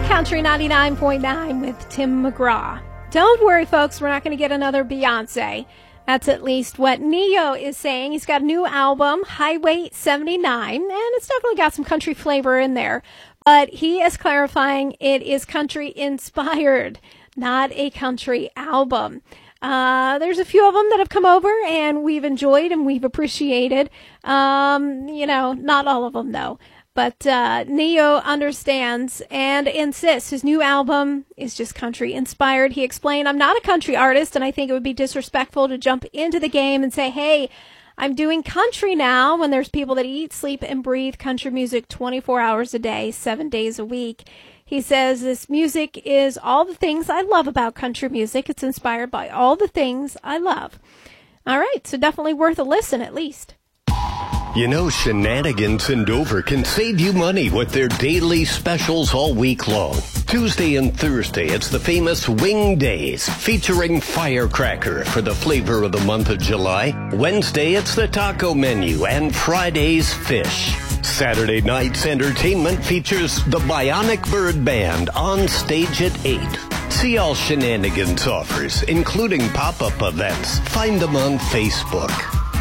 Country 99.9 with Tim McGraw. Don't worry, folks, we're not going to get another Beyonce. That's at least what Ne-Yo is saying. He's got a new album, Highway 79, and it's definitely got some country flavor in there. But he is clarifying it is country-inspired, not a country album. There's a few of them that have come over, and we've enjoyed and we've appreciated. Not all of them, though. But Ne-Yo understands and insists his new album is just country-inspired. He explained, I'm not a country artist, and I think it would be disrespectful to jump into the game and say, hey, I'm doing country now, when there's people that eat, sleep, and breathe country music 24 hours a day, 7 days a week. He says, this music is all the things I love about country music. It's inspired by all the things I love. All right, so definitely worth a listen at least. You know, Shenanigans in Dover can save you money with their daily specials all week long. Tuesday and Thursday, it's the famous Wing Days, featuring firecracker for the flavor of the month of July. Wednesday, it's the taco menu, and Friday's fish. Saturday night's entertainment features the Bionic Bird Band on stage at 8. See all Shenanigans offers, including pop-up events. Find them on Facebook.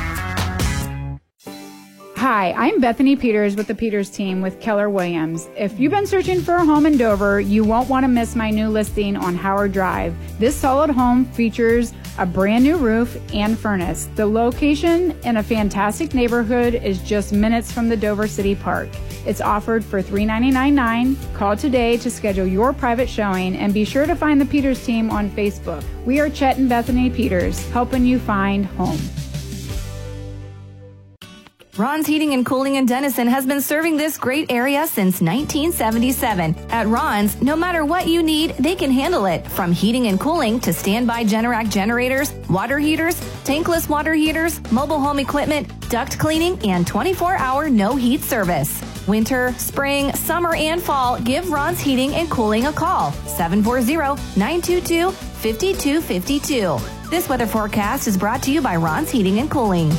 Hi, I'm Bethany Peters with the Peters team with Keller Williams. If you've been searching for a home in Dover, you won't want to miss my new listing on Howard Drive. This solid home features a brand new roof and furnace. The location in a fantastic neighborhood is just minutes from the Dover City Park. It's offered for $399.9. Call today to schedule your private showing, and be sure to find the Peters team on Facebook. We are Chet and Bethany Peters, helping you find home. Ron's Heating and Cooling in Denison has been serving this great area since 1977. At Ron's, no matter what you need, they can handle it. From heating and cooling to standby Generac generators, water heaters, tankless water heaters, mobile home equipment, duct cleaning, and 24-hour no-heat service. Winter, spring, summer, and fall, give Ron's Heating and Cooling a call. 740-922-5252. This weather forecast is brought to you by Ron's Heating and Cooling.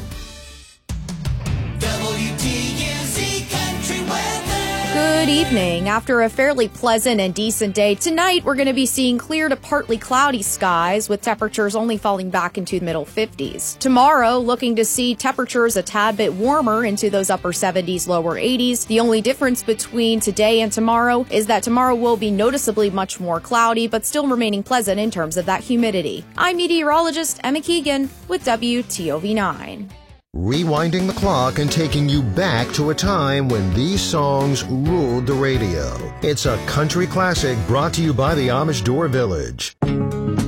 Good evening. After a fairly pleasant and decent day, tonight we're going to be seeing clear to partly cloudy skies with temperatures only falling back into the middle 50s. Tomorrow, looking to see temperatures a tad bit warmer into those upper 70s, lower 80s. The only difference between today and tomorrow is that tomorrow will be noticeably much more cloudy, but still remaining pleasant in terms of that humidity. I'm meteorologist Emma Keegan with WTOV9. Rewinding the clock and taking you back to a time when these songs ruled the radio. It's a country classic brought to you by the Amish Door Village.